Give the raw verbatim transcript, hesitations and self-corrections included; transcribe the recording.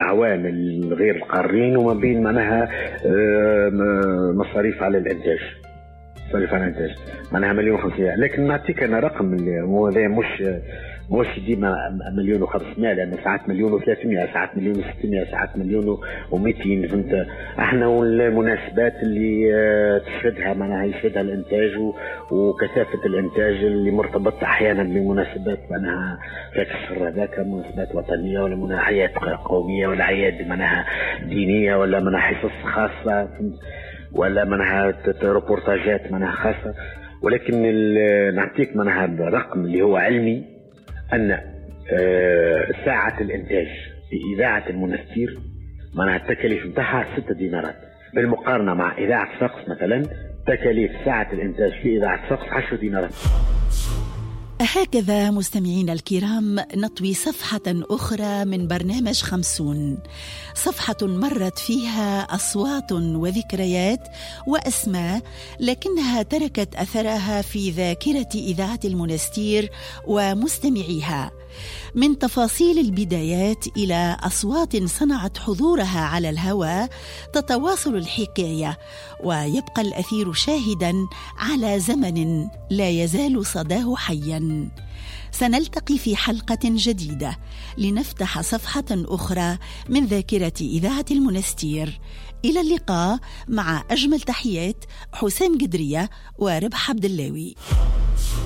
العوامل غير القارين وما بين معناها مصاريف على الانتاج مصاريف على الانتاج معناها مليون وخمسمائة. لكن نعطيك انا رقم اللي هو مش مش ديما مليون وخمسمائة، لأن ساعات مليون وثلاثمائة، ساعات مليون وستمائة، ساعات مليون ومئتين. فهمت؟ احنا والمناسبات اللي تشهدها معناها يشهدها الانتاج وكثافة الانتاج اللي مرتبط احيانا بمناسبات معناها ذاك الشهر هذاك، مناسبات وطنية ولا مناسبات اعياد قومية ولا اعياد معناها دينية ولا معناها حصص خاصة ولا معناها روبورتاجات معناها خاصة. ولكن نعطيك معناها الرقم اللي هو علمي أن ساعة الإنتاج في إذاعة المنستير معناها التكاليف متاعها ستة دينارات، بالمقارنة مع إذاعة سقس مثلا تكاليف ساعة الإنتاج في إذاعة سقس عشر دينارات. هكذا مستمعين الكرام نطوي صفحة أخرى من برنامج خمسون، صفحة مرت فيها أصوات وذكريات وأسماء، لكنها تركت أثرها في ذاكرة إذاعة المنستير ومستمعيها، من تفاصيل البدايات إلى أصوات صنعت حضورها على الهواء. تتواصل الحكاية ويبقى الأثير شاهداً على زمن لا يزال صداه حياً. سنلتقي في حلقة جديدة لنفتح صفحة أخرى من ذاكرة إذاعة المنستير. إلى اللقاء، مع أجمل تحيات حسام قدرية وربح عبد اللاوي.